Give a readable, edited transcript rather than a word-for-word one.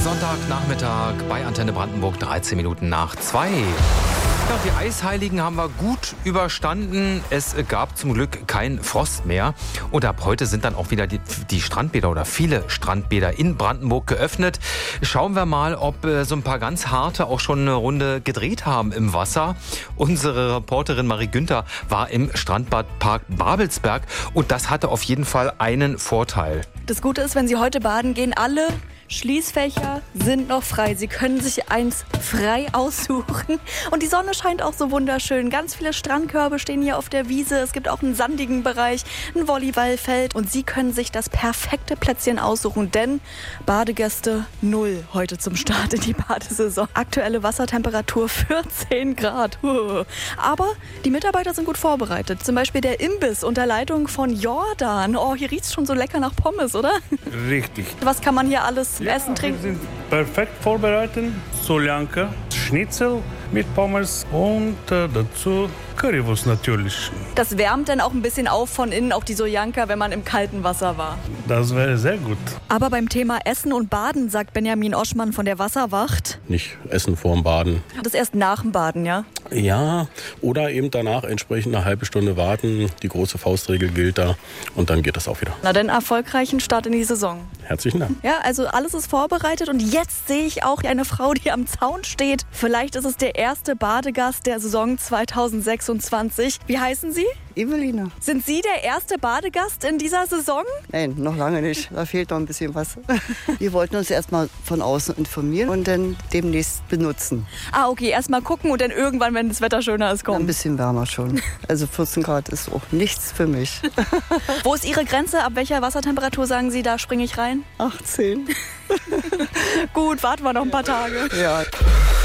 Sonntagnachmittag bei Antenne Brandenburg, 13 Minuten nach 2. Ja, die Eisheiligen haben wir gut überstanden. Es gab zum Glück keinen Frost mehr. Und ab heute sind dann auch wieder die Strandbäder oder viele Strandbäder in Brandenburg geöffnet. Schauen wir mal, ob so ein paar ganz harte auch schon eine Runde gedreht haben im Wasser. Unsere Reporterin Marie Günther war im Strandbadpark Babelsberg und das hatte auf jeden Fall einen Vorteil. Das Gute ist, wenn Sie heute baden gehen, alle Schließfächer sind noch frei. Sie können sich eins frei aussuchen. Und die Sonne scheint auch so wunderschön. Ganz viele Strandkörbe stehen hier auf der Wiese. Es gibt auch einen sandigen Bereich, ein Volleyballfeld. Und Sie können sich das perfekte Plätzchen aussuchen, denn Badegäste 0 heute zum Start in die Badesaison. Aktuelle Wassertemperatur 14 Grad. Aber die Mitarbeiter sind gut vorbereitet. Zum Beispiel der Imbiss unter Leitung von Jordan. Oh, hier riecht's schon so lecker nach Pommes, oder? Richtig. Was kann man hier alles essen, trinken? Wir sind perfekt vorbereitet. Soljanka, Schnitzel mit Pommes und dazu Currywurst natürlich. Das wärmt dann auch ein bisschen auf von innen, auch die Soljanka, wenn man im kalten Wasser war. Das wäre sehr gut. Aber beim Thema Essen und Baden sagt Benjamin Oschmann von der Wasserwacht: Nicht essen vorm Baden. Das erst nach dem Baden, ja? Ja, oder eben danach entsprechend eine halbe Stunde warten. Die große Faustregel gilt da und dann geht das auch wieder. Na, dann erfolgreichen Start in die Saison. Herzlichen Dank. Ja, also alles ist vorbereitet und jetzt sehe ich auch eine Frau, die am Zaun steht. Vielleicht ist es der erste Badegast der Saison 2026. Wie heißen Sie? Evelina. Sind Sie der erste Badegast in dieser Saison? Nein, noch lange nicht. Da fehlt noch ein bisschen was. Wir wollten uns erstmal von außen informieren und dann demnächst benutzen. Ah, okay, erstmal gucken und dann irgendwann, wenn das Wetter schöner ist, Ein kommen. bisschen wärmer schon. Also 14 Grad ist auch nichts für mich. Wo ist Ihre Grenze? Ab welcher Wassertemperatur sagen Sie, da springe ich rein? 18. Gut, warten wir noch ein paar Tage. Ja.